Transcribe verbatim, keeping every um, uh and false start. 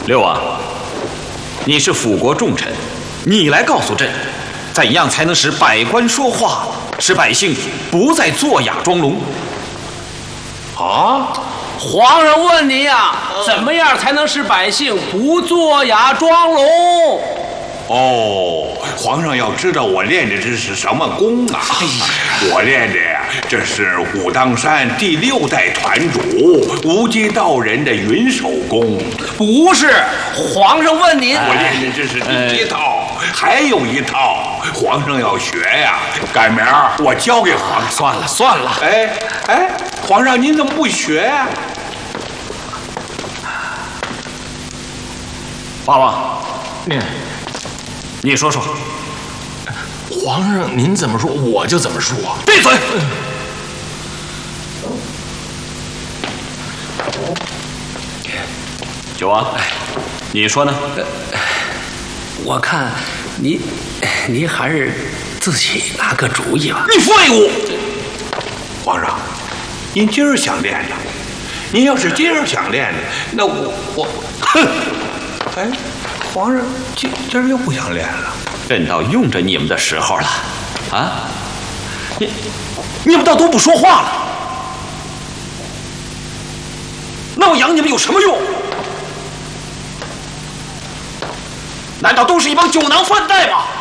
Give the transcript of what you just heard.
六王，你是辅国重臣，你来告诉朕，怎样才能使百官说话，使百姓不再作哑装聋？ 啊！皇上问你呀，怎么样才能使百姓不作哑装聋？ 哦，皇上要知道我练的这是什么功啊？我练的呀，这是武当山第六代团主无极道人的云手功。 不是，皇上问您， 我练的这是第一套，还有一套，皇上要学呀。赶明儿我教给皇上。 算了算了， 哎哎，皇上您怎么不学呀？ 八王， 嗯。 你说说， 皇上您怎么说我就怎么说。 闭嘴！九王，你说呢？ 我看你，你还是自己拿个主意吧。 你废物！ 皇上，您今儿想练的，您要是今儿想练的，那我我哼！哎。皇上今今儿又不想练了， 朕到用着你们的时候了，啊！你你们倒都不说话了，那我养你们有什么用？难道都是一帮酒囊饭袋吗？